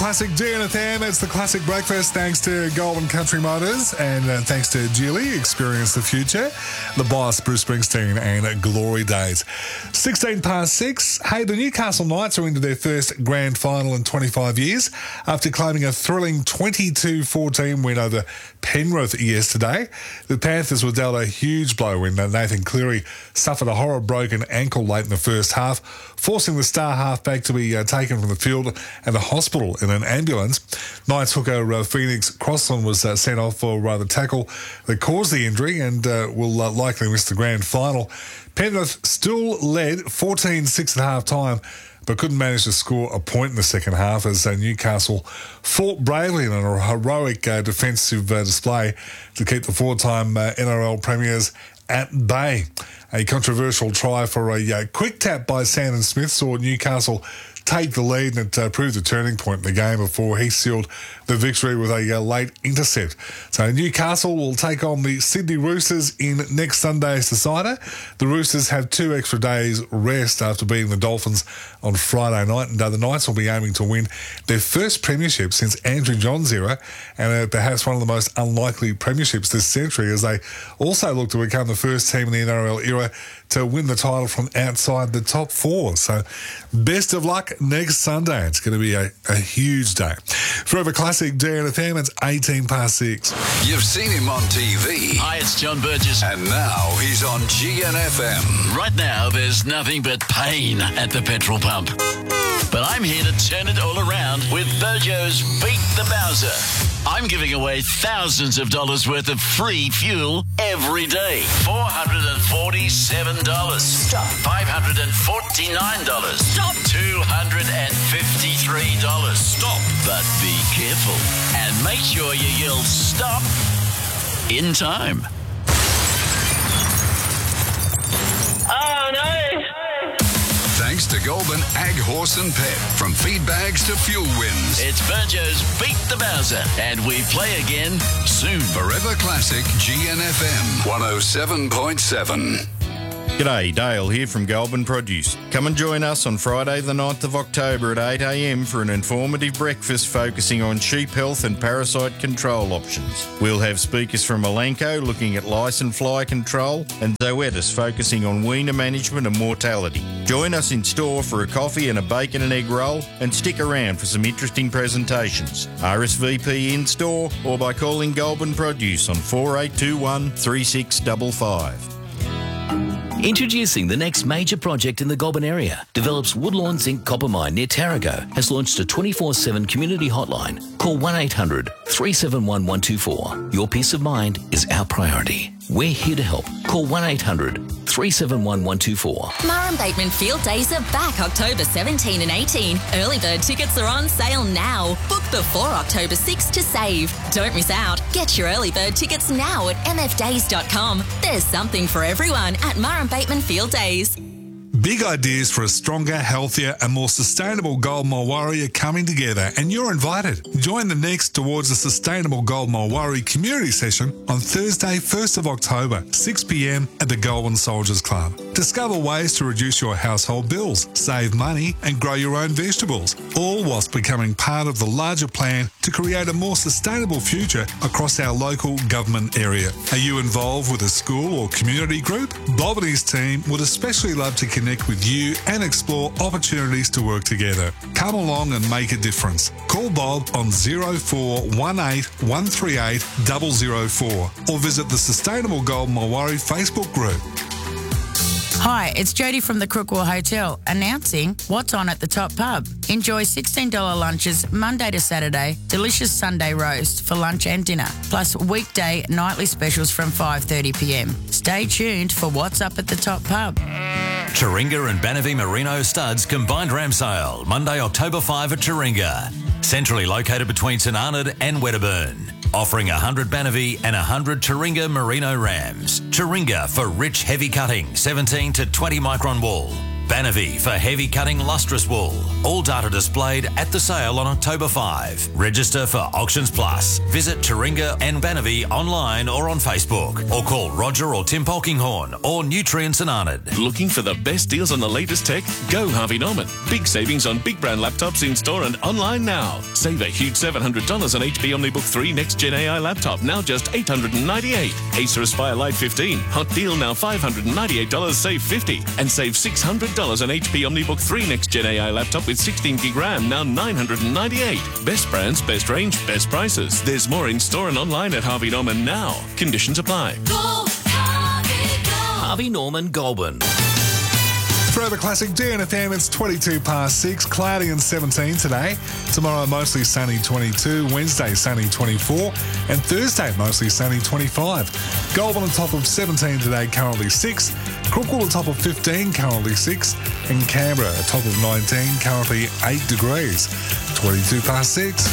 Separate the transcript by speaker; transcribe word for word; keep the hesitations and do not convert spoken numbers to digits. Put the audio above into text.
Speaker 1: classic G N F M. It's the classic breakfast thanks to Golden Country Motors and uh, thanks to Geely, Experience the Future, the boss, Bruce Springsteen and Glory Days. sixteen past six. Hey, the Newcastle Knights are into their first grand final in twenty-five years after claiming a thrilling twenty-two fourteen win over Penrith yesterday. The Panthers were dealt a huge blow when Nathan Cleary suffered a horror broken ankle late in the first half, forcing the star halfback to be uh, taken from the field and the hospital in an ambulance. Knights hooker uh, Phoenix Crossland was uh, sent off for uh, the tackle that caused the injury and uh, will uh, likely miss the grand final. Penrith still led fourteen six at half time, but couldn't manage to score a point in the second half as uh, Newcastle fought bravely in a heroic uh, defensive uh, display to keep the four-time uh, N R L premiers at bay. A controversial try for a uh, quick tap by Sandon Smith saw Newcastle take the lead, and it uh, proved a turning point in the game before he sealed the victory with a uh, late intercept. So Newcastle will take on the Sydney Roosters in next Sunday's decider. The Roosters have two extra days rest after beating the Dolphins on Friday night, and uh, the Knights will be aiming to win their first premiership since Andrew John's era, and uh, perhaps one of the most unlikely premierships this century, as they also look to become the first team in the N R L era to win the title from outside the top four. So best of luck next Sunday. It's going to be a, a huge day. Forever Classic G N F M, it's eighteen past six.
Speaker 2: You've seen him on T V.
Speaker 3: Hi, it's John Burgess.
Speaker 2: And now he's on G N F M.
Speaker 3: Right now, there's nothing but pain at the petrol pump. But I'm here to turn it all around with Burjo's Beat the Bowser. I'm giving away thousands of dollars worth of free fuel every day. four hundred forty-seven dollars. Stop. five hundred forty-nine dollars. Stop. two hundred fifty-three dollars. Stop. But be careful and make sure you yell stop in time.
Speaker 4: Oh, no.
Speaker 2: Thanks to Goulburn Ag Horse and Pet. From feed bags to fuel wins.
Speaker 3: It's Burjo's Beat the Bowser, and we play again soon.
Speaker 2: Forever Classic G N F M one oh seven point seven.
Speaker 5: G'day, Dale here from Goulburn Produce. Come and join us on Friday the ninth of October at eight a m for an informative breakfast focusing on sheep health and parasite control options. We'll have speakers from Elanco looking at lice and fly control and Zoetis focusing on weaner management and mortality. Join us in store for a coffee and a bacon and egg roll, and stick around for some interesting presentations. R S V P in store or by calling Goulburn Produce on four eight two one, three six five five.
Speaker 6: Introducing the next major project in the Goulburn area. Develops Woodlawn Zinc Copper Mine near Tarago has launched a twenty-four seven community hotline. Call one eight hundred, three seven one, one two four. Your peace of mind is our priority. We're here to help. Call one eight hundred, three seven one, one two four.
Speaker 7: Murrum Bateman Field Days are back October seventeenth and eighteenth. Early bird tickets are on sale now. Book before October sixth to save. Don't miss out. Get your early bird tickets now at m f days dot com. There's something for everyone at Murrum Bateman Field Days.
Speaker 1: Big ideas for a stronger, healthier and more sustainable Gold Mulwaree are coming together, and you're invited. Join the next towards a sustainable Gold Mulwaree community session on Thursday, first of October, six p m at the Goulburn Soldiers Club. Discover ways to reduce your household bills, save money and grow your own vegetables, all whilst becoming part of the larger plan to create a more sustainable future across our local government area. Are you involved with a school or community group? Bob and his team would especially love to connect with you and explore opportunities to work together. Come along and make a difference. Call Bob on zero four one eight, one three eight, zero zero four or visit the Sustainable Gold Mulwaree Facebook group.
Speaker 8: Hi, it's Jody from the Crookwell Hotel announcing what's on at the Top Pub. Enjoy sixteen dollars lunches Monday to Saturday, delicious Sunday roast for lunch and dinner, plus weekday nightly specials from five thirty p m. Stay tuned for what's up at the Top Pub.
Speaker 9: Taringa and Banavi Merino Studs combined ram sale, Monday, October fifth at Taringa. Centrally located between St Arnaud and Wedderburn. Offering one hundred Banavi and one hundred Taringa Merino rams. Taringa for rich, heavy cutting, seventeen to twenty micron wool. Banavie for heavy cutting lustrous wool. All data displayed at the sale on October fifth. Register for Auctions Plus. Visit Taringa and Banavie online or on Facebook, or call Roger or Tim Polkinghorn or Nutrients and Arnott.
Speaker 10: Looking for the best deals on the latest tech? Go Harvey Norman. Big savings on big brand laptops in store and online now. Save a huge seven hundred dollars on H P OmniBook three Next Gen A I laptop, now just eight hundred ninety-eight dollars. Acer Aspire Lite fifteen, hot deal now five hundred ninety-eight dollars, save fifty dollars. And save six hundred dollars on H P OmniBook three Next Gen A I laptop with sixteen gig RAM, now nine hundred ninety-eight dollars. Best brands, best range, best prices. There's more in store and online at Harvey Norman now. Conditions apply.
Speaker 7: Go, Harvey, go.
Speaker 6: Harvey Norman Goulburn.
Speaker 1: Forever Classic D N F M, it's twenty-two past six, cloudy and seventeen today. Tomorrow mostly sunny, twenty-two. Wednesday sunny, twenty-four. And Thursday mostly sunny, twenty-five. Goulburn on top of seventeen today, currently six. Crookwell on top of fifteen, currently six. And Canberra on top of nineteen, currently eight degrees. twenty-two past six.